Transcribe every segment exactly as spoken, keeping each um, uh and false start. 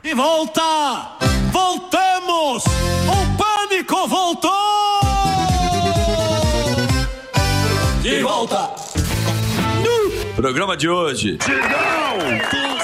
E volta! Voltamos! O pânico voltou! De volta! No programa de hoje. Digão!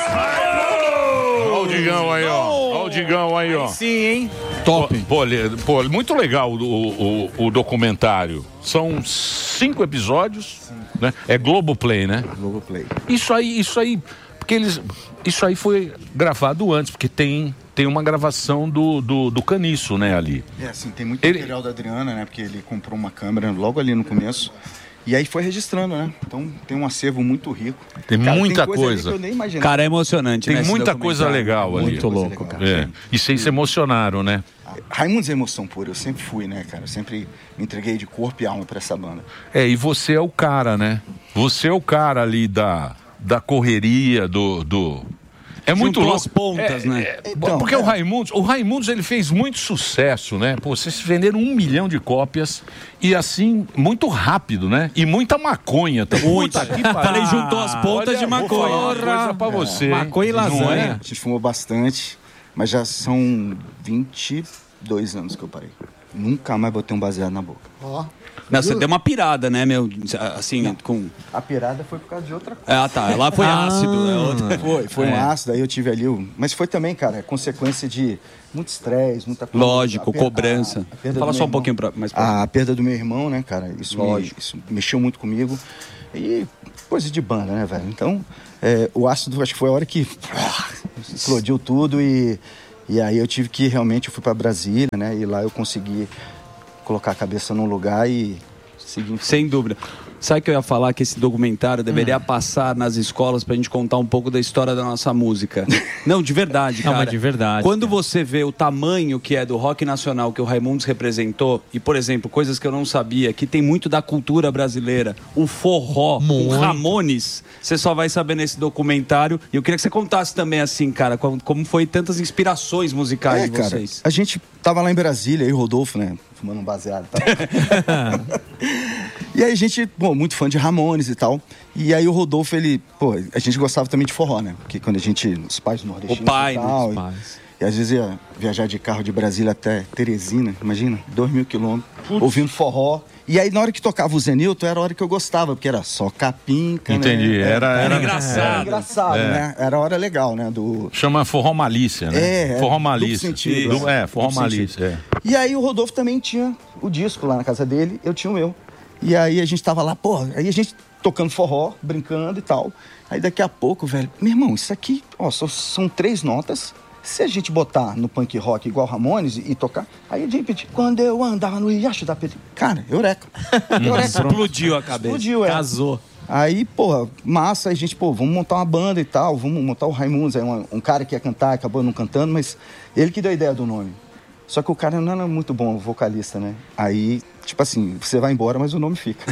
Olha o Digão aí, ó. Olha o Digão aí, ó. Sim, hein? Top. Pô, pô, muito legal o, o, o documentário. São cinco episódios, né? É Globoplay, né? Globoplay. Isso aí, isso aí, porque eles, isso aí foi gravado antes, porque tem, tem uma gravação do, do, do Caniço, né, ali. É, assim, tem muito Ele... material da Adriana, né? Porque ele comprou uma câmera logo ali no começo. E aí foi registrando, né? Então tem um acervo muito rico. Tem cara, muita tem coisa. coisa. Que eu nem imaginei. Cara, é emocionante, Tem né, muita coisa legal ali. Muito louco, cara. É. E vocês se emocionaram, né? Raimundos é emoção pura, eu sempre fui, né, cara? Eu sempre me entreguei de corpo e alma pra essa banda. É, e você é o cara, né? Você é o cara ali da, da correria, do... do... É muito Juntou louco. as pontas, é, né? É, Então, porque é. o Raimundos, o Raimundos, ele fez muito sucesso, né? Pô, vocês venderam um milhão de cópias e assim, muito rápido, né? E muita maconha também. Muita. Falei, juntou as pontas Olha, de maconha. Uma coisa pra você. Maconha e Não lasanha. é? A gente fumou bastante, mas já são vinte e dois anos que eu parei. Nunca mais botei um baseado na boca. Ó. Não, você deu uma pirada, né, meu? Assim, Não. com... A pirada foi por causa de outra coisa. Ah, tá. Lá foi Ah. ácido. É outra... Foi, foi É. um ácido, aí eu tive ali o... Mas foi também, cara, é consequência de muito estresse, muita coisa. Lógico, A per- cobrança. a- a perda Fala do só meu um pouquinho irmão. pra, mais pra... A perda do meu irmão, né, cara, isso, me, Lógico. isso mexeu muito comigo. E coisa de banda, né, velho? Então, é, o ácido, acho que foi a hora que explodiu tudo e, e aí eu tive que realmente, eu fui pra Brasília, né, e lá eu consegui colocar a cabeça num lugar e seguir em frente. Sem dúvida. Sabe que eu ia falar que esse documentário deveria passar nas escolas pra gente contar um pouco da história da nossa música? Não, de verdade, cara. Não, mas de verdade, Quando cara. você vê o tamanho que é do rock nacional que o Raimundos representou, e, por exemplo, coisas que eu não sabia, que tem muito da cultura brasileira, o forró, Muito. o Ramones, você só vai saber nesse documentário. E eu queria que você contasse também, assim, cara, como, como foi tantas inspirações musicais É, de cara, vocês. a gente tava lá em Brasília, eu e o Rodolfo, né, fumando um baseado e tal. E aí a gente, pô, muito fã de Ramones e tal. E aí o Rodolfo, ele, pô, a gente gostava também de forró, né? Porque quando a gente, os pais nordestinos O pai, e tal, né? e, Os pais. e às vezes ia viajar de carro de Brasília até Teresina, imagina, dois mil quilômetros, ouvindo forró. E aí na hora que tocava o Zenilton, era a hora que eu gostava, porque era só capinca, Entendi, né? era, era, engraçado. Era engraçado, É. né? Era a hora legal, né? Do... Chama forró malícia, né? É, é, forró duplo malícia. sentido, Du- É, forró duplo malícia, é. E aí o Rodolfo também tinha o disco lá na casa dele, eu tinha o meu. E aí a gente tava lá, pô, aí a gente tocando forró, brincando e tal. Aí daqui a pouco, velho, meu irmão, isso aqui, ó, só, são três notas. Se a gente botar no punk rock igual Ramones e, e tocar, aí de repente, quando eu andava no Riacho da Pedra, cara, eureka. Eureka. Explodiu a cabeça. Explodiu, é. Casou. Aí, pô, massa, aí a gente, pô, vamos montar uma banda e tal, vamos montar o Raimundos, aí um, um cara que ia cantar, acabou não cantando, mas ele que deu a ideia do nome. Só que o cara não era muito bom vocalista, né? Aí, tipo assim, você vai embora, mas o nome fica.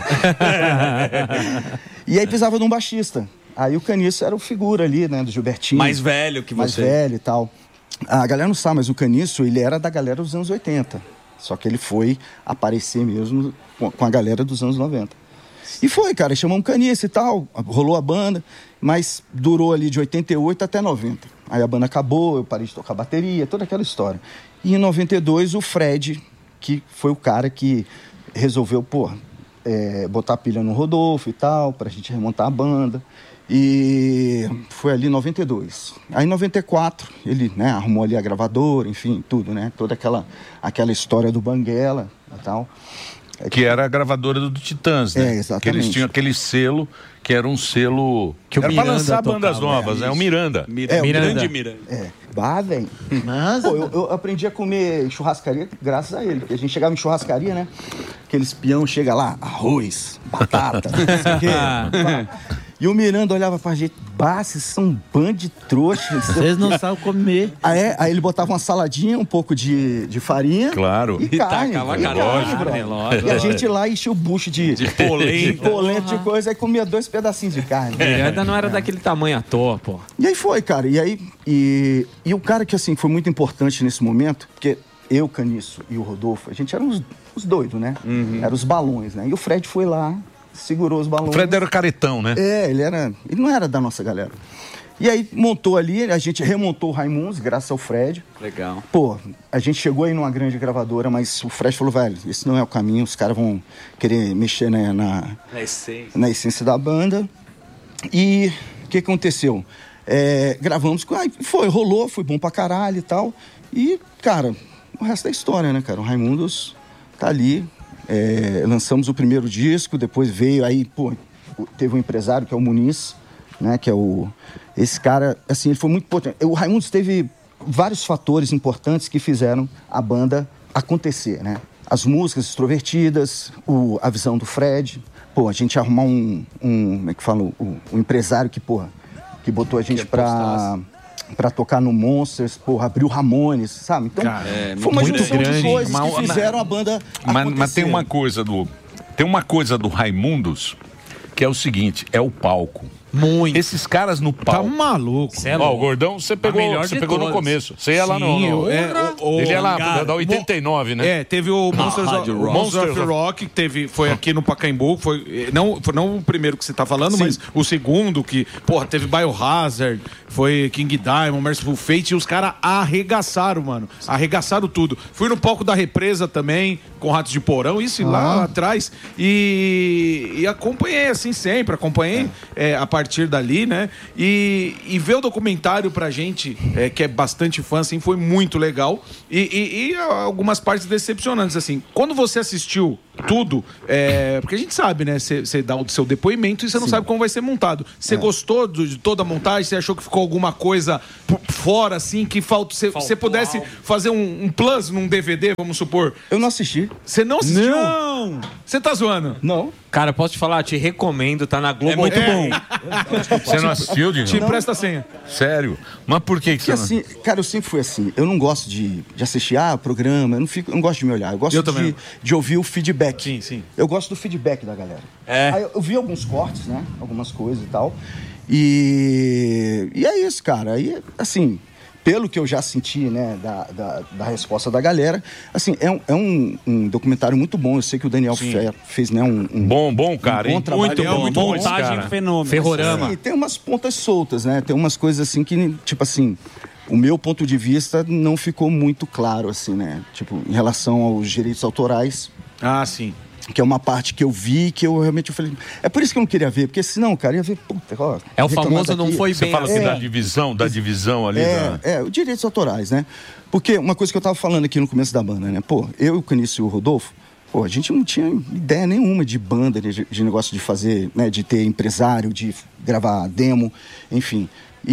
E aí precisava de um baixista. Aí o Caniço era o figura ali, né, do Gilbertinho. Mais velho que Mais você. velho e tal. A galera não sabe, mas o Caniço, ele era da galera dos anos oitenta. Só que ele foi aparecer mesmo com com a galera dos anos noventa. E foi, cara, chamamos Caniço e tal, rolou a banda, mas durou ali de oitenta e oito até noventa. Aí a banda acabou, eu parei de tocar bateria, toda aquela história. E em noventa e dois, o Fred, que foi o cara que resolveu, pô, é, botar pilha no Rodolfo e tal, pra gente remontar a banda. E foi ali em noventa e dois. Aí em noventa e quatro, ele, né, arrumou ali a gravadora, enfim, tudo, né? Toda aquela, aquela história do Banguela e tal. Que era a gravadora do Titãs, né? É, exatamente. Que eles tinham aquele selo, que era um selo... Que o era pra Miranda lançar bandas tocava, novas, é, né? O isso. Miranda. Mira, É, o Miranda. Miranda. Miranda. É, bah, velho. Mas, Pô, eu, eu aprendi a comer churrascaria graças a ele. Porque a gente chegava em churrascaria, né? Aqueles peão chega lá, arroz, batata, não sei o quê. pá. E o Miranda olhava pra gente, bah, vocês são um bando de trouxas. vocês não sabem comer. Aí, é, aí ele botava uma saladinha, um pouco de, de farinha. Claro. E E carne. tacava e carne, carne, lógico, brother. lógico. E a gente lá enchia o bucho de, De polenta. de polenta, de coisa, aí comia dois pedacinhos de carne. Miranda não era daquele tamanho à toa, pô. E aí foi, cara. E aí, e, e o cara que, assim, foi muito importante nesse momento, porque eu, Caniço e o Rodolfo, a gente era os, os doidos, né? Eram os balões, né? E o Fred foi lá, segurou os balões. O Fred era caretão, né? É, ele era... Ele não era da nossa galera. E aí montou ali, a gente remontou o Raimundos, graças ao Fred. Legal. Pô, a gente chegou aí numa grande gravadora, mas o Fred falou, velho, esse não é o caminho, os caras vão querer mexer, né, na, Na essência. na essência da banda. E o que aconteceu? É, gravamos, aí foi, rolou, foi bom pra caralho e tal. E, cara, o resto é história, né, cara? O Raimundos tá ali, é, lançamos o primeiro disco, depois veio aí, pô, teve um empresário que é o Muniz, né, que é o... Esse cara, assim, ele foi muito importante. O Raimundos teve vários fatores importantes que fizeram a banda acontecer, né? As músicas extrovertidas, o, a visão do Fred, pô, a gente arrumar um, um como é que fala, um, um empresário que, porra, que botou a gente pra, pra tocar no Monsters, porra, abriu Ramones, sabe? Então, Cara, é, foi uma muito junção de grande. coisas Mas- que fizeram a banda Mas, acontecer. mas tem uma coisa do. Tem uma coisa do Raimundos que é o seguinte: é o palco. Muito. Esses caras no Tá palco. maluco. Cê é Ó, louco. o Gordão, você pegou, melhor você de pegou no todas. começo. Você ia lá no. Sim, no- é, o- o- Ele ia lá, cara, da oitenta e nove, né? É, teve o Monsters, Rádio of, Rock. Monsters of Monsters of- Rock, que teve, foi aqui no Pacaembu, foi não, foi não o primeiro que você tá falando, mas o segundo que, porra, teve Biohazard, foi King Diamond, Merciful Fate, e os caras arregaçaram, mano. Arregaçaram tudo. Fui no palco da Represa também, com Ratos de Porão, isso lá atrás, e, e acompanhei assim sempre, acompanhei é, a partir dali, né? E, e ver o documentário pra gente, é, que é bastante fã, assim, foi muito legal. E, e- e algumas partes decepcionantes, assim. Quando você assistiu tudo, é, porque a gente sabe, né? Você dá o seu depoimento e você não sabe como vai ser montado. Você gostou do- de toda a montagem? Você achou que ficou alguma coisa por fora, assim, que falta? Você pudesse fazer um, um plus num D V D, vamos supor? Eu não assisti. Você não assistiu? Não! Você tá zoando? Não. Cara, posso te falar, te recomendo, tá na Globo. É muito bom. Você não assistiu, Dinho? Te presta a senha. Sério? Mas por que, que Porque você não... assim, cara, eu sempre fui assim. Eu não gosto de, de assistir, ah, programa, eu não, fico, eu não gosto de me olhar. Eu gosto Eu também de, não. de ouvir o feedback. Sim, sim. Eu gosto do feedback da galera. É. Aí eu, eu vi alguns cortes, né? Algumas coisas e tal. E, e é isso, cara. Aí, assim, pelo que eu já senti, né, da, da, da resposta da galera, assim, é, um, é um, um documentário muito bom. Eu sei que o Daniel Fe, fez, né, um, um Bom, bom, cara, um bom hein? trabalho. Muito É bom, muito bom esse Montagem cara. fenômeno. Ferrorama. Sim, tem umas pontas soltas, né? Tem umas coisas assim que, tipo assim, o meu ponto de vista não ficou muito claro, assim, né? Tipo, em relação aos direitos autorais, Ah, sim. que é uma parte que eu vi que eu realmente eu falei. É por isso que eu não queria ver, porque senão, cara, ia ver. Puta, ó, É o reclamar famoso não daqui. foi Você bem fala assim. assim É. da divisão, da divisão ali. É, da... é, os direitos autorais, né? Porque uma coisa que eu tava falando aqui no começo da banda, né? Pô, eu, o Canício e o Rodolfo, pô, a gente não tinha ideia nenhuma de banda, de, de negócio de fazer, né? De ter empresário, de gravar demo, enfim.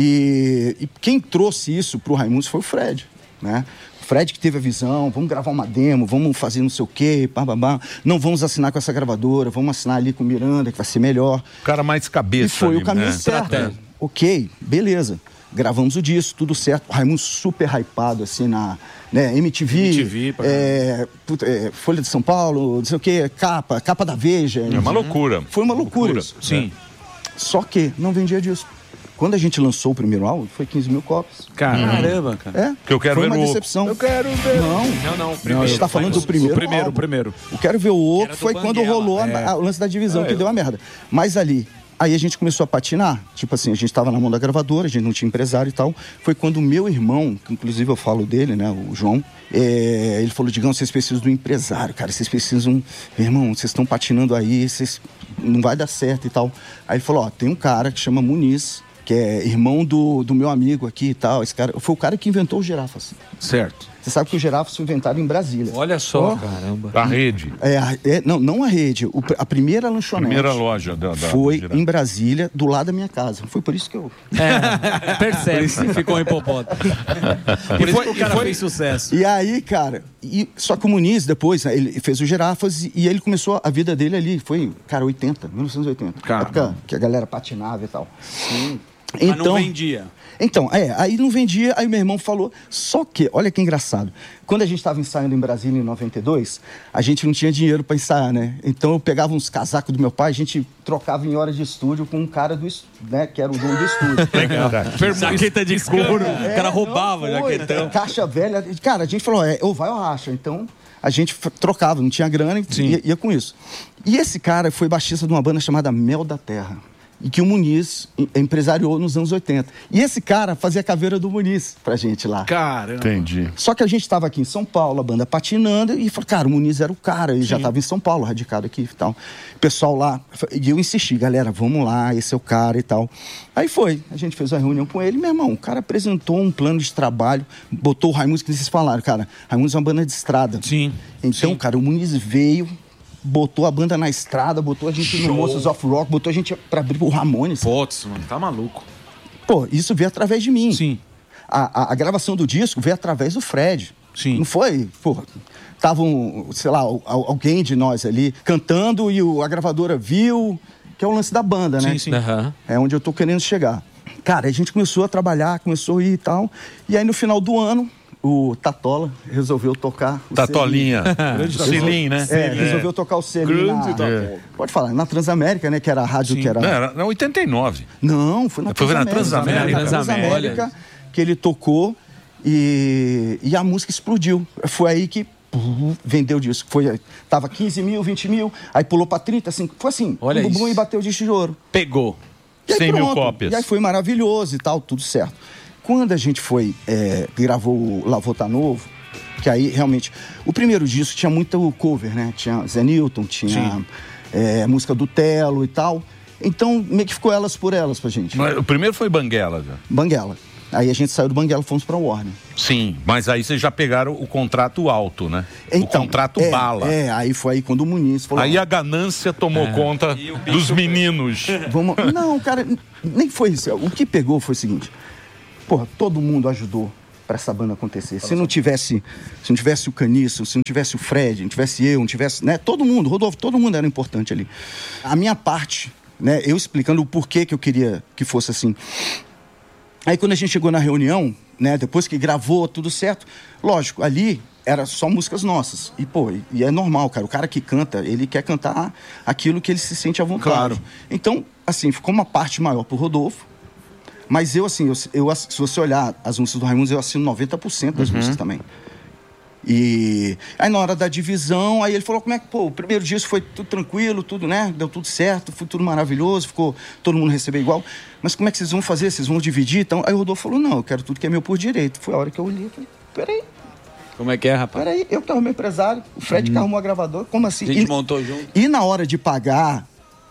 E, e quem trouxe isso pro Raimundos foi o Fred, né? O Fred que teve a visão, vamos gravar uma demo, vamos fazer não sei o quê, pá, pá, pá. Não vamos assinar com essa gravadora, vamos assinar ali com o Miranda, que vai ser melhor. O cara mais cabeça. E foi ali, o caminho né? certo. né? Ok, beleza. Gravamos o disco, tudo certo. O Raimundo super hypado, assim, na né, M T V. M T V, pra é, puta, é, Folha de São Paulo, não sei o quê, capa, capa da Veja. É uma loucura. Foi uma loucura. isso. Sim. Só que não vendia disco. Quando a gente lançou o primeiro álbum, foi quinze mil cópias. Caramba, cara. É, Que eu quero foi ver uma o- decepção. Eu quero ver. Não, Não, não. a gente tá falando do primeiro O primeiro, álbum. o primeiro. O Quero Ver o Oco Era do foi quando Banguela. rolou a- a- o lance da divisão, que deu a merda. Mas ali, aí a gente começou a patinar. Tipo assim, a gente tava na mão da gravadora, a gente não tinha empresário e tal. Foi quando o meu irmão, que inclusive eu falo dele, né, o João, é, ele falou, Digão, vocês precisam do empresário, cara. Vocês precisam... Meu irmão, vocês estão patinando aí, vocês... não vai dar certo e tal. Aí ele falou, ó, tem um cara que chama Muniz, que é irmão do, do meu amigo aqui e tal. Esse cara foi o cara que inventou os girafas. Certo. Você sabe que os girafas foi inventado em Brasília. Olha só. Caramba. Da rede. É, a- é, não, não a rede. o- a primeira lanchonete Primeira loja da. da foi da- em Brasília, do lado da minha casa. Foi por isso que eu... É, percebe. Ficou em hipopótamo. Por isso que o cara fez sucesso. E aí, cara... E, só que o Muniz, depois, né, ele fez os girafas e, e ele começou a vida dele ali. Foi, cara, oitenta, mil novecentos e oitenta. Caramba. Época que a galera patinava e tal. Sim. Então, Mas não vendia. Então, é, aí não vendia, aí meu irmão falou, só que, olha que engraçado, quando a gente estava ensaiando em Brasília em noventa e dois, a gente não tinha dinheiro para ensaiar, né? Então eu pegava uns casacos do meu pai, a gente trocava em horas de estúdio com um cara do, es- né, que era o dono do estúdio. Legal. Jaqueta de couro. O cara roubava não, foi. jaquetão. Caixa velha, cara, a gente falou, é, ou vai ou racha, então... A gente f- trocava, não tinha grana, e ia, ia com isso. E esse cara foi baixista de uma banda chamada Mel da Terra. e que o Muniz em- empresariou nos anos oitenta. E esse cara fazia a caveira do Muniz pra gente lá. Caramba. Entendi. Só que a gente estava aqui em São Paulo, a banda patinando, e falou, cara, o Muniz era o cara, ele já estava em São Paulo, radicado aqui e tal. O pessoal lá, e eu insisti, galera, vamos lá, esse é o cara e tal. Aí foi, a gente fez uma reunião com ele, meu irmão, o cara apresentou um plano de trabalho, botou o Raimundos, que vocês falaram, cara, Raimundos é uma banda de estrada. Sim. Então, Sim. cara, o Muniz veio, botou a banda na estrada, botou a gente no Monsters of Rock, botou a gente pra abrir o Ramones. Putz, mano, tá maluco. Pô, isso veio através de mim. Sim. A, a, a gravação do disco veio através do Fred. Sim. Não foi, porra. Estavam, sei lá, al- alguém de nós ali cantando e o- a gravadora viu, que é o lance da banda, né? Sim, sim. Aham. É onde eu tô querendo chegar. Cara, a gente começou a trabalhar, começou a ir e tal. E aí no final do ano, o Tatola resolveu tocar o Tatolinha. Cilim, né? É, resolveu tocar o Selim na... Grande Tatola. É. Pode falar, na Transamérica, né? Que era a rádio Sim. que era... Não, era na oitenta e nove. Não, foi na Foi na Transamérica. Transamérica. Na Transamérica, que ele tocou e, e a música explodiu. Foi aí que pum, vendeu o disco. Foi, tava quinze mil, vinte mil, aí pulou pra trinta, assim, foi assim. Olha bum, bum, isso. E bateu o disco de ouro. Pegou. E aí cem mil pronto. cópias. E aí foi maravilhoso e tal, tudo certo. Quando a gente foi, é, gravou o Lavô Tá Novo, que aí realmente... O primeiro disco tinha muito cover, né? Tinha Zé Newton, tinha é, música do Telo e tal. Então, meio que ficou elas por elas pra gente. Mas o primeiro foi Banguela, já. Banguela. Aí a gente saiu do Banguela e fomos pra Warner. Sim, mas aí vocês já pegaram o contrato alto, né? o contrato é, bala. É, aí foi aí quando o Muniz falou... Aí a ganância tomou conta dos meninos. Vamos... Não, cara, nem foi isso. O que pegou foi o seguinte. Porra, todo mundo ajudou pra essa banda acontecer. Se não tivesse, se não tivesse o Caniço, se não tivesse o Fred, não tivesse eu, não tivesse, né, todo mundo, Rodolfo, todo mundo era importante ali. A minha parte, né, eu explicando o porquê que eu queria que fosse assim. Aí quando a gente chegou na reunião, né, depois que gravou tudo certo, lógico, ali era só músicas nossas. E, pô, e, e é normal, cara, o cara que canta, ele quer cantar aquilo que ele se sente à vontade. Claro. Então, assim, ficou uma parte maior pro Rodolfo. Mas eu, assim, eu, eu, se você olhar as músicas do Raimundos, eu assino noventa por cento das músicas também. E aí na hora da divisão, aí ele falou, como é que, pô, o primeiro disco foi tudo tranquilo, tudo, né, deu tudo certo, foi tudo maravilhoso, ficou todo mundo receber igual, mas como é que vocês vão fazer, vocês vão dividir? Então, aí o Rodolfo falou, não, eu quero tudo que é meu por direito. Foi a hora que eu olhei e falei, peraí, Como é que é, rapaz? peraí, eu que arrumei empresário, o Fred que arrumou a gravadora, como assim? A gente E- montou junto. E na hora de pagar,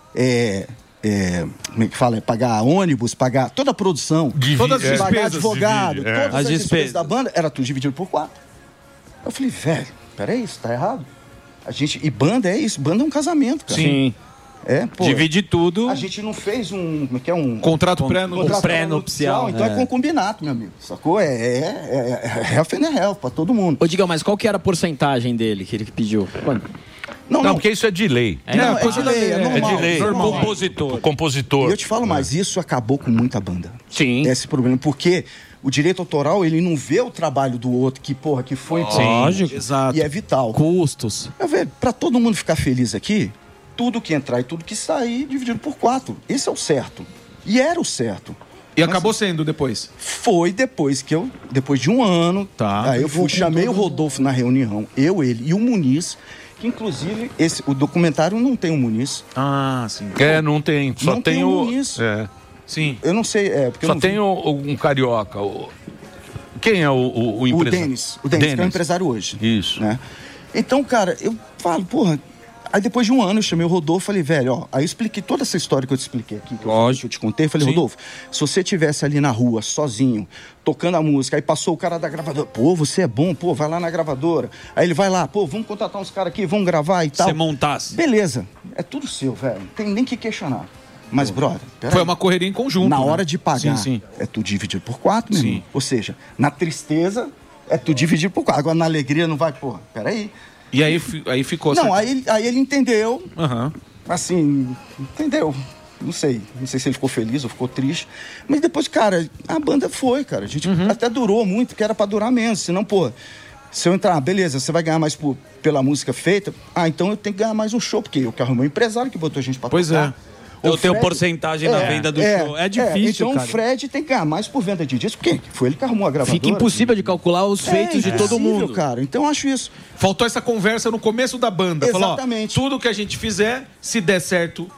é, é, como é que fala? É pagar ônibus, pagar toda a produção, Divide- Todas as é. pagar despesas. advogado, divide, é. todas As as despesas despesas. da banda, era tudo dividido por quatro. Eu falei, velho, peraí, isso tá errado. A gente, e banda é isso, banda é um casamento, cara. Sim. É, pô. Divide tudo. A gente não fez um, como é que é um... Contrato Con- pré no contrato pré-nupcial, então é. é. concubinato, meu amigo, sacou? É, é, é, é health and health pra todo mundo. Ô, Digão, mas qual que era a porcentagem dele que ele pediu? Quanto? Não, Não, não, porque isso é de lei. não, é de lei, é normal. É de lei. normal. Compositor. O compositor. E eu te falo mais, isso acabou com muita banda. Sim. Esse problema, porque o direito autoral, ele não vê o trabalho do outro, que, porra, que foi importante. Lógico. Exato. E é vital. Custos. Eu vejo, pra todo mundo ficar feliz aqui, tudo que entrar e tudo que sair, dividido por quatro. Esse é o certo. E era o certo. E acabou sendo depois. Foi depois que eu, depois de um ano, Tá. aí eu fui, chamei o Rodolfo na reunião, eu, ele e o Muniz, que inclusive esse, o documentário não tem o Muniz. Ah, sim. É, não tem. Só Não tem, tem o. um isso. É. Sim. Eu não sei, é, porque eu Só não tem vi. o, o- um carioca. o- Quem é o, o, o O empresário? Denis, o Denis, que é o empresário hoje. Isso. Né? Então, cara, eu falo, porra. Aí depois de um ano eu chamei o Rodolfo e falei, velho, ó, aí eu expliquei toda essa história que eu te expliquei aqui, que eu, Lógico. que eu te contei. Eu falei, Sim. Rodolfo, se você estivesse ali na rua, sozinho, tocando a música, aí passou o cara da gravadora, pô, você é bom, pô, vai lá na gravadora. Aí ele vai lá, pô, vamos contratar uns caras aqui, vamos gravar e tal. Você montasse. Beleza, é tudo seu, velho, não tem nem que questionar. Mas, brother, peraí. Foi uma correria em conjunto. Na né? hora de pagar, Sim, sim. é tudo dividido por quatro, meu Sim. irmão. Ou seja, na tristeza, é tudo dividido por quatro. Agora, na alegria, não vai, porra, peraí. E aí, fi- aí ficou... Não, certo. aí, ele- aí ele entendeu, Aham. assim, entendeu? Não sei, não sei se ele ficou feliz ou ficou triste. Mas depois, cara, a banda foi, cara. A gente até durou muito, porque era pra durar menos. Senão, pô, se eu entrar, beleza, você vai ganhar mais por, pela música feita. Ah, então eu tenho que ganhar mais um show, porque eu que arrumei um empresário que botou a gente pra Pois tocar. é. Eu O tenho Fred- porcentagem na venda do show. É difícil, Então cara. o Fred tem que ganhar mais por venda de disco, porque foi ele que arrumou a gravadora. Fica impossível de calcular os É feitos de todo impossível, mundo. cara. Então eu acho isso. Faltou essa conversa no começo da banda. Falou, ó, Exatamente. tudo que a gente fizer, se der certo,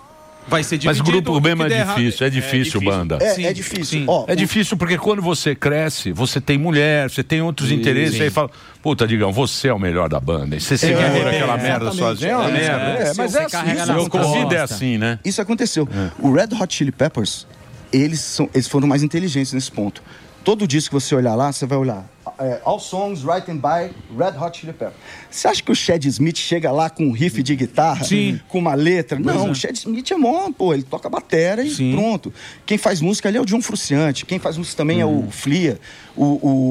vai ser Mas dividido. grupo mesmo o é que der errado- difícil, é difícil, banda. É, Sim, é difícil. sim. Ó, É o- difícil porque quando você cresce, você tem mulher, você tem outros interesses, sim. aí fala, puta, Digão, você é o melhor da banda. E você se É, vira é, aquela merda exatamente. sozinho, é uma É, merda. é, É, mas você é assim, carrega isso, nas a vida é costas. assim, né? Isso aconteceu. O Red Hot Chili Peppers, eles, são, eles foram mais inteligentes nesse ponto. Todo disco que você olhar lá, você vai olhar é, All Songs Written by Red Hot Chili Peppers. Você acha que o Chad Smith chega lá com um riff de guitarra, Sim. com uma letra? Não, é. o Chad Smith é bom, pô, ele toca batera e Sim. pronto. Quem faz música ali é o John Frusciante, quem faz música também é o Flea, o...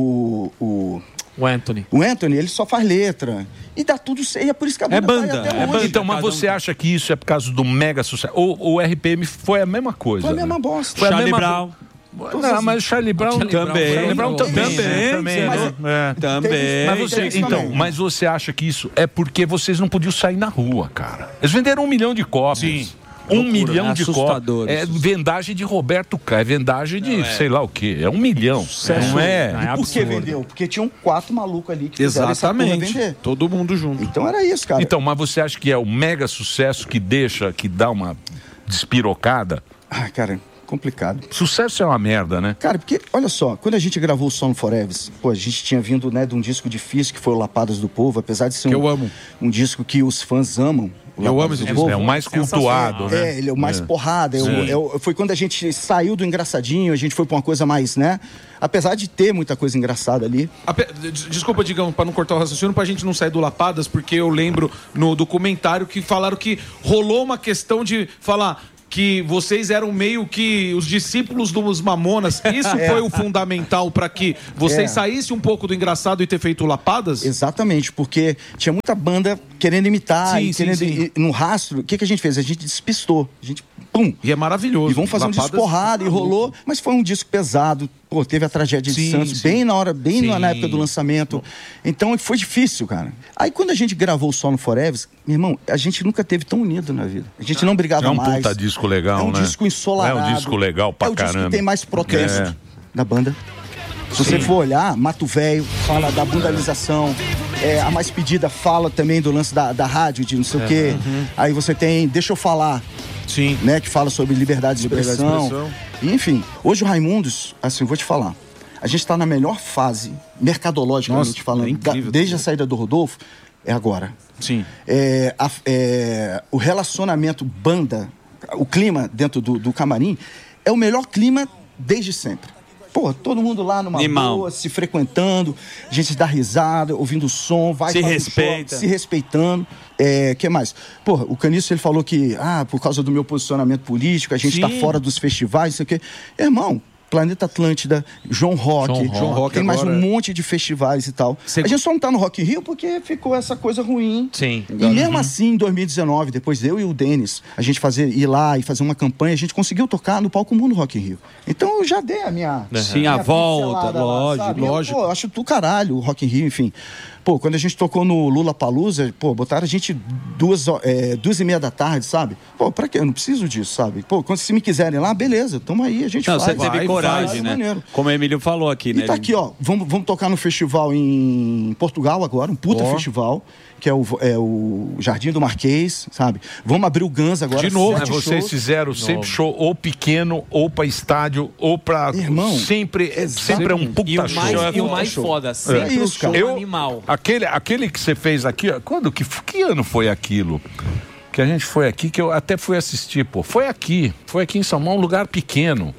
o, o O Anthony. o Anthony, ele só faz letra. E dá tudo certo. E é por isso que a banda, banda, vai até é hoje. banda. Então, mas você acha que isso é por causa do mega sucesso? Ou o R P M foi a mesma coisa? Foi a né? mesma bosta. Foi a Charlie mesma... Brown. Não, mas o Charlie Brown Charlie Também. Charlie Brown também. Também, né? Também. mas- é. Também. Mas você, Tem isso então, também. mas você acha que isso é porque vocês não podiam sair na rua, cara? Eles venderam um milhão de cópias. Sim. Um Loucura, milhão é de assustador, cópias. É isso. vendagem de Roberto Carlos, é vendagem de sei lá o quê. É um milhão. Não é? É E por que absurdo. vendeu? Porque tinham quatro malucos ali que fizeram essa porra Exatamente. vender. Todo mundo junto. Então era isso, cara. Então, mas você acha que é o mega sucesso que deixa, que dá uma despirocada? Ah, cara, complicado. Sucesso é uma merda, né? Cara, porque, olha só, quando a gente gravou o Song Forever, pô, a gente tinha vindo, né, de um disco difícil que foi o Lapadas do Povo, apesar de ser um, Que eu amo. um disco que os fãs amam. o Eu Lapadas amo esse do disco. Povo. É o mais cultuado, né? É, ele é o mais É. porrada. é o- Sim. é o- foi quando a gente saiu do engraçadinho, a gente foi pra uma coisa mais, né? Apesar de ter muita coisa engraçada ali. Ape- des- Desculpa, Digão, pra não cortar o raciocínio, pra gente não sair do Lapadas, porque eu lembro no documentário que falaram que rolou uma questão de falar que vocês eram meio que os discípulos dos Mamonas. Isso foi o fundamental pra que vocês É. saíssem um pouco do engraçado e ter feito o Lapadas? Exatamente, porque tinha muita banda querendo imitar Sim, e sim, querendo sim. e no rastro. O que, que a gente fez? A gente despistou. A gente, pum. E é maravilhoso. E vamos fazer um disco Lapadas- porrada, e rolou, mas foi um disco pesado. Pô, teve a tragédia de Sim, Santos sim. bem na hora, bem Sim. na época do lançamento. Então foi difícil, cara. Aí quando a gente gravou o Solo Forever, meu irmão, a gente nunca teve tão unido na vida. A gente não brigava É um mais. puta disco legal, É um né? disco ensolarado. É um disco legal pra É o disco caramba. que tem mais protesto É. da banda. Se você for olhar, Mato Velho fala da bundalização. É, a Mais Pedida fala também do lance da, da rádio, de não sei o quê. Aí você tem Deixa Eu Falar, Sim. né, que fala sobre liberdade de Liberdade de expressão. expressão. E, enfim, hoje o Raimundos, assim, eu vou te falar, a gente está na melhor fase, mercadologicamente Nossa, falando, é incrível. da- desde a saída do Rodolfo, é agora. Sim. É, a- é, o relacionamento banda, o clima dentro do, do camarim, é o melhor clima desde sempre. Pô, todo mundo lá numa Animal. boa, se frequentando, a gente dá risada, ouvindo o som, vai Se faz um respeita. show, se respeitando. É, que mais? Pô, o Caniço, ele falou que, ah, por causa do meu posicionamento político, a gente Sim. tá fora dos festivais, não sei o quê. Irmão, Planeta Atlântida, João Rock, João Rock. João Rock tem mais agora, um é. monte de festivais e tal. Cê- A gente só não tá no Rock in Rio porque ficou essa coisa ruim. Sim. E mesmo assim, em dois mil e dezenove, depois eu e o Denis, a gente fazer, ir lá e fazer uma campanha, a gente conseguiu tocar no Palco Mundo Rock in Rio. Então eu já dei a minha. Sim, minha a volta, pincelada lá, lógico, sabe? lógico. Eu, pô, eu acho do caralho o Rock in Rio, enfim. Pô, quando a gente tocou no Lula Palusa, pô, botaram a gente duas, ho- é, duas e meia da tarde, sabe? Pô, pra quê? Eu não preciso disso, sabe? Pô, quando se me quiserem lá, beleza, tamo aí, a gente Não, faz. você teve vai, coragem, faz, né? maneiro. Como o Emílio falou aqui, né? E tá aqui, ó, vamos, vamos tocar no festival em Portugal agora, um puta Ó. festival, que é o, é o Jardim do Marquês, sabe? Vamos abrir o Guns agora. De novo, sete Mas vocês shows. fizeram sempre show ou pequeno, ou pra estádio, ou pra. Irmão, sempre, é- sempre é um puta E o show. mais, e o mais show. foda, sempre É o isso, show cara. Eu- animal. Aquele, aquele que você fez aqui, ó, quando que, que ano foi aquilo? Que a gente foi aqui, que eu até fui assistir, pô. Foi aqui, foi aqui em São Paulo, um lugar pequeno.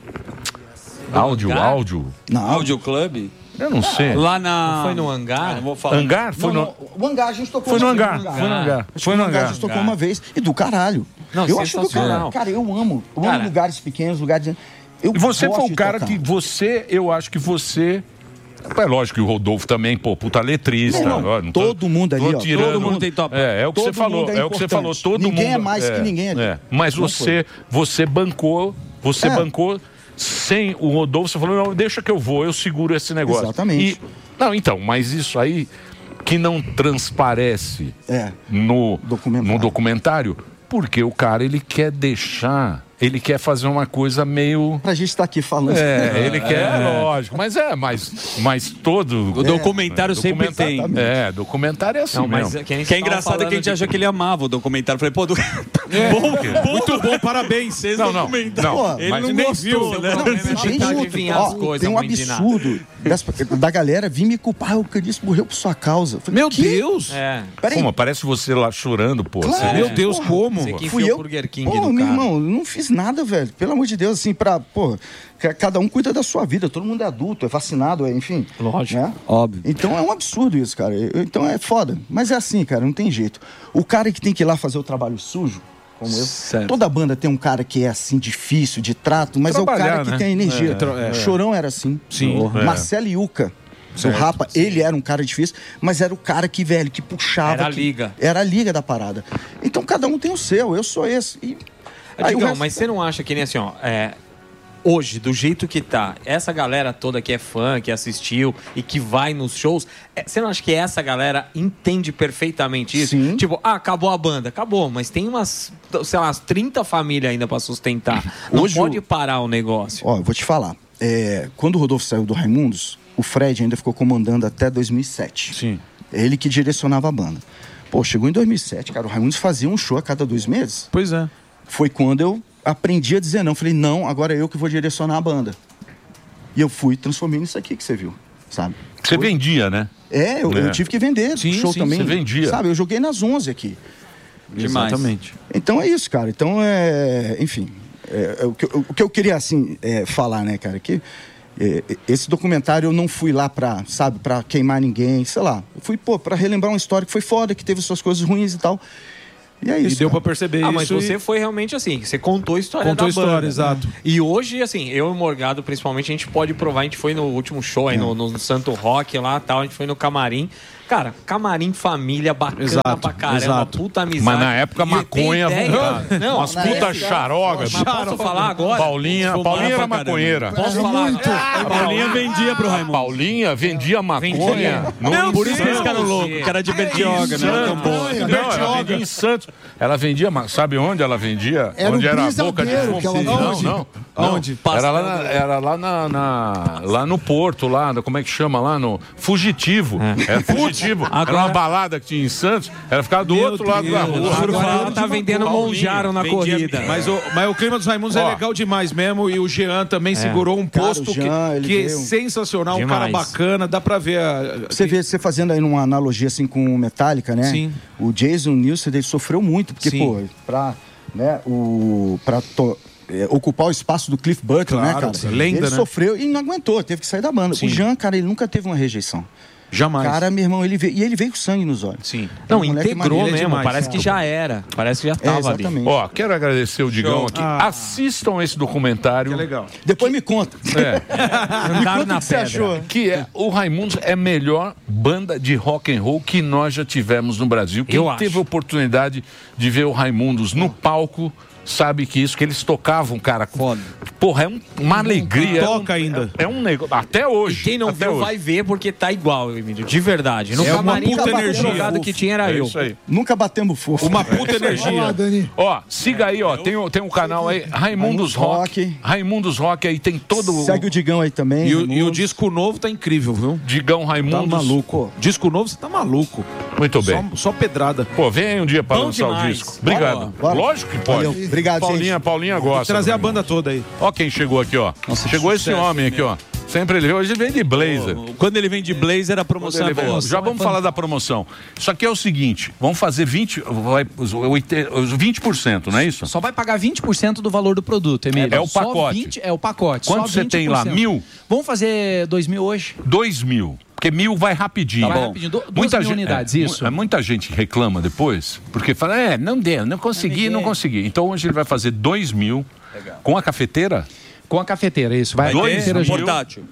Áudio, Hangar? áudio. Não, Audio Club? Eu não sei. Lá na. Não foi no hangar? Ah, não vou falar. Hangar? Foi não, no. não, o hangar a gente tocou Foi no uma vez hangar, foi no hangar. Acho Foi que no hangar a hangar. gente tocou uma vez. E do caralho. Não, eu acho do sensacional. caralho. Cara, eu amo. Eu Cara, amo lugares pequenos, lugares... Eu E você gosto foi de o cara tocar. que você, eu acho que você. É lógico que o Rodolfo também, pô, puta letrista. Meu irmão, ó, não tô- todo mundo ali, tô ó, tirando- todo mundo tem top. É, é o que Todo você falou, mundo é é, o que você importante. falou, todo Ninguém mundo. é mais que ninguém ali. é. Mas Não você, você bancou, você É. bancou sem o Rodolfo, você falou, não, deixa que eu vou, eu seguro esse negócio. Exatamente. E- não, então, mas isso aí que não transparece É. no Documentário. no documentário, porque o cara ele quer deixar ele quer fazer uma coisa meio... Pra gente estar aqui falando. É, ele quer, É. lógico. Mas é, mas, mas todo... O documentário sempre tem. É, documentário é assim Não, mas mesmo. que, que é engraçado é que a gente achou que ele amava o documentário. Falei, pô, do... bom, bom, muito bom, parabéns. Vocês Não, não, documentaram. não, Ele mas não nem gostou, viu, né? Não, tem gente, adivinhar ó, as coisas, tem um muito de nada. absurdo das- da galera vir me culpar. O Caniço morreu por sua causa. Eu falei, Meu "Que? Deus! É. Peraí. Como? Parece você lá chorando, pô. Claro. Você- Meu Deus, Porra, como? Você que Fui enfiou eu. o Burger King Pô, do meu cara. irmão, eu não fiz nada, velho. Pelo amor de Deus, assim, pra, pô, ca- cada um cuida da sua vida. Todo mundo é adulto, é vacinado, é, enfim. Lógico. Né? Óbvio. Então é um absurdo isso, cara. Eu- Então é foda. Mas é assim, cara, não tem jeito. O cara que tem que ir lá fazer o trabalho sujo, como eu. Certo. Toda banda tem um cara que é assim, difícil, de trato, mas é o Trabalhar, cara que né? tem a energia. É, tra- é. Chorão era assim. Sim. É. Marcelo Iuca. O Rapa, ele era um cara difícil, mas era o cara que, velho, que puxava. Era a que- liga. Era a liga da parada. Então cada um tem o seu, eu sou esse. E... aí o Digão, resto- mas você não acha que nem assim, ó, é, hoje, do jeito que tá, essa galera toda que é fã, que assistiu e que vai nos shows, é, você não acha que essa galera entende perfeitamente isso? Sim. Tipo, ah, acabou a banda, acabou, mas tem umas, sei lá, umas trinta famílias ainda pra sustentar. Não Hoje pode o- parar o negócio. Ó, eu vou te falar. É, quando o Rodolfo saiu do Raimundos, o Fred ainda ficou comandando até dois mil e sete. Sim. É ele que direcionava a banda. Pô, chegou em dois mil e sete, cara, o Raimundos fazia um show a cada dois meses. Pois é. Foi quando eu aprendi a dizer não. Falei, não, agora é eu que vou direcionar a banda. E eu fui, transformei nisso aqui que você viu, sabe? Você vendia, né? É, eu, É. eu tive que vender Sim, show sim, também. você vendia. Sabe, eu joguei nas onze aqui. Demais. Exatamente. Então é isso, cara. Então é. Enfim. é, é, o, que, eu- o que eu queria, assim, é, falar, né, cara, que é, esse documentário eu não fui lá pra, sabe, pra queimar ninguém, sei lá. Eu fui, pô, pra relembrar uma história que foi foda, que teve suas coisas ruins e tal. E é isso. E deu cara. pra perceber Ah, isso. mas você e... foi realmente assim, você contou a história Contou da a história, banda. exato. E hoje, assim, eu e o Morgado, principalmente, a gente pode provar, a gente foi no último show aí no, no Santo Rock lá tal, a gente foi no camarim. Cara, camarim família, bacana Exato, pra caramba, exato. puta amizade. Mas na época, E maconha, tem ideia- vamos- Não, umas na puta época- charogas. mas posso falar agora? Paulinha, Fumava Paulinha era pra caramba. maconheira. Posso falar? Ah, A Paulinha vendia pro A Raimundo. Paulinha vendia maconha. no Por isso que eles Santos. ficaram loucos, que era de Bertioga, né? Era tão bom. Não, ela vendia em Santos. Ela vendia, ma- sabe onde ela vendia? Era onde o era a boca de brisadeiro fumo? que ela Não, vendia. não. Onde? Era lá, na, era lá, na, na- lá no Porto, lá, no- como é que chama lá? No Fugitivo. É, Fugitivo. Era uma balada que tinha em Santos, ela ficava do outro lado da rua. Agora ela tá vendendo Paulinha. Monjaro na Vendia- corrida. Mas o, mas o clima dos Raimundos é Ó. legal demais mesmo. E o Jean também segurou um Cara, posto o Jean, que, ele que é veio- sensacional, um Demais. cara bacana. Dá pra ver a. Você vê, você fazendo aí uma analogia assim com o Metallica, né? Sim. O Jason Newsted, ele sofreu muito, porque, Sim. pô, pra, né, o, pra to- é, ocupar o espaço do Cliff Burton, né, Claro, cara? lenda, ele né? sofreu e não aguentou, teve que sair da banda. Sim. O Jean, cara, ele nunca teve uma rejeição. Jamais. Cara, meu irmão, ele veio, e ele veio com sangue nos olhos. Sim. Não, Um moleque integrou maneiro mesmo, demais, parece é. que já era. Parece que já É, tava ali. exatamente. Ó, quero agradecer o Digão Show. aqui. Ah. Assistam esse documentário. Que legal. Depois me conta. É. Andar conta na o que você pedra. achou. Que é o Raimundos é a melhor banda de rock and roll que nós já tivemos no Brasil. Quem Eu teve acho. a oportunidade de ver o Raimundos no palco sabe que isso que eles tocavam, cara. Foda. Porra, é um- uma alegria. Toca é um, ainda. É, é um negócio. Até hoje. Quem não até viu hoje. vai ver porque tá igual, Emílio. De verdade. No É uma camarim, puta o único energia. jogado que tinha era É eu. isso aí. Nunca batemos fofo. Uma puta Olha lá, energia. Dani. Ó, siga aí, ó. Tem, o- tem um canal aí, Raimundos Raimundos Rock. Rock. Raimundos Rock aí tem todo o Segue o Digão aí também. E o, e o Raimundos. disco novo tá incrível, viu? Digão Tá Raimundos. maluco. Disco novo, você tá maluco. Muito bem. Só, só pedrada. Pô, vem aí um dia para Bom lançar o demais. disco. Obrigado. Bora. Lógico que pode. Valeu. Obrigado, Paulinha, gente. Paulinha gosta. Trazer do a banda toda aí. Ó quem chegou aqui, ó. chegou esse homem aqui, ó. Sempre ele vem. Hoje ele vem de blazer. Quando ele vem de blazer, a promoção Ele é vem- boa. Já vamos falar da promoção. Isso aqui é o seguinte: vamos fazer vinte, vai, os, oitenta, os vinte por cento, não é isso? Só vai pagar vinte por cento do valor do produto, Emílio. É o Só pacote. vinte é o pacote. Quanto só você tem lá? vinte por cento. Mil? Vamos fazer dois mil hoje? Dois mil. Porque mil vai rapidinho. Tá bom. Vai rapidinho. Du- duas mil unidades, é, isso. mu- Muita gente reclama depois, porque fala, é, não deu, não consegui, não consegui. Então hoje ele vai fazer dois mil com a cafeteira. Com a cafeteira, isso. Vai, Dois a cafeteira mil. junto. Portátil.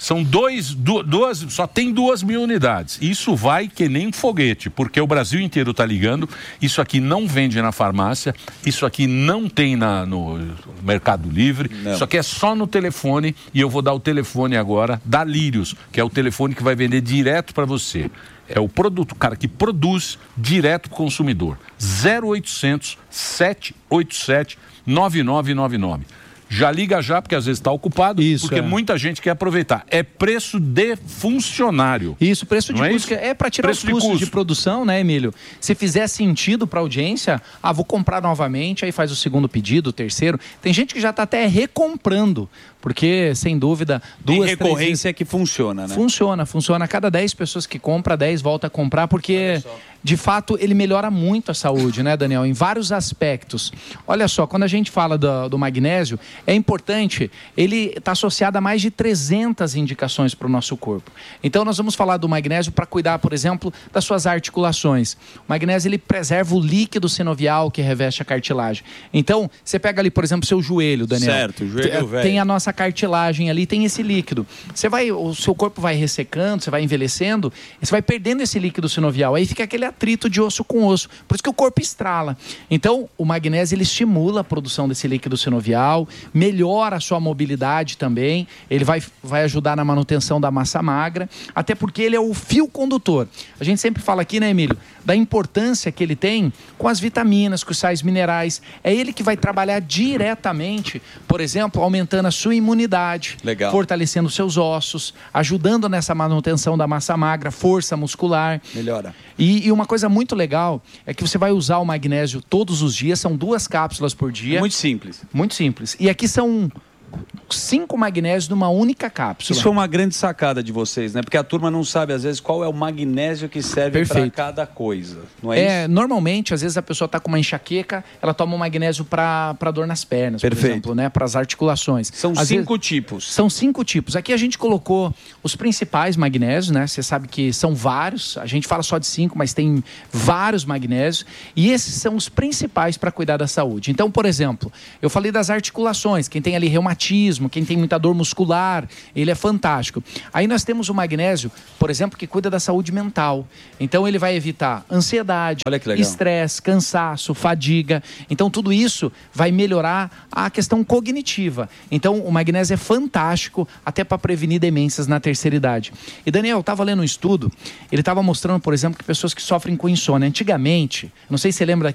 São dois, du, duas, só tem duas mil unidades. Isso vai que nem um foguete, porque o Brasil inteiro está ligando. Isso aqui não vende na farmácia, isso aqui não tem na, no Mercado Livre, não. Isso aqui é só no telefone, e eu vou dar o telefone agora da Lírios, que é o telefone que vai vender direto para você. É o produto, cara, que produz direto para o consumidor. zero oitocentos, sete oito sete, nove nove nove nove. Já liga já, porque às vezes está ocupado, Isso, porque é. muita gente quer aproveitar. É preço de funcionário. Isso, preço de Não é custo. isso? É para tirar Preço os custos de de, custo. produção, né, Emílio? Se fizer sentido para a audiência, ah, vou comprar novamente, aí faz o segundo pedido, o terceiro. Tem gente que já está até recomprando, porque, sem dúvida, duas, Tem recorrência que funciona, né? Funciona, funciona. A cada dez pessoas que compra, dez volta a comprar, porque, de fato, ele melhora muito a saúde, né, Daniel? Em vários aspectos. Olha só, quando a gente fala do, do magnésio, é importante, ele está associado a mais de trezentas indicações para o nosso corpo. Então, nós vamos falar do magnésio para cuidar, por exemplo, das suas articulações. O magnésio, ele preserva o líquido sinovial que reveste a cartilagem. Então, você pega ali, por exemplo, seu joelho, Daniel. Certo, o joelho velho. Tem a nossa cartilagem ali, tem esse líquido. Você vai, o seu corpo vai ressecando, você vai envelhecendo, e você vai perdendo esse líquido sinovial. Aí fica aquele atrito de osso com osso. Por isso que o corpo estrala. Então, o magnésio, ele estimula a produção desse líquido sinovial, melhora a sua mobilidade também, ele vai, vai ajudar na manutenção da massa magra, até porque ele é o fio condutor. A gente sempre fala aqui, né, Emílio, da importância que ele tem com as vitaminas, com os sais minerais. É ele que vai trabalhar diretamente, por exemplo, aumentando a sua imunidade, Legal. fortalecendo seus ossos, ajudando nessa manutenção da massa magra, força muscular. Melhora. E, e uma coisa muito legal é que você vai usar o magnésio todos os dias, são duas cápsulas por dia. É muito simples. Muito simples. E aqui são cinco magnésios numa única cápsula. Isso foi uma grande sacada de vocês, né? Porque a turma não sabe, às vezes, qual é o magnésio que serve para cada coisa. Não é, É, isso? normalmente, às vezes a pessoa está com uma enxaqueca, ela toma um magnésio para dor nas pernas, Perfeito. por exemplo, né? Para as articulações. São Às cinco vezes- tipos. São cinco tipos. Aqui a gente colocou os principais magnésios, né? Você sabe que são vários. A gente fala só de cinco, mas tem vários magnésios. E esses são os principais para cuidar da saúde. Então, por exemplo, eu falei das articulações. Quem tem ali reumatismo, quem tem muita dor muscular, ele é fantástico. Aí nós temos o magnésio, por exemplo, que cuida da saúde mental. Então, ele vai evitar ansiedade, Olha que legal. estresse, cansaço, fadiga. Então, tudo isso vai melhorar a questão cognitiva. Então, o magnésio é fantástico até para prevenir demências na terceira idade. E, Daniel, eu estava lendo um estudo, ele estava mostrando, por exemplo, que pessoas que sofrem com insônia, antigamente, não sei se você lembra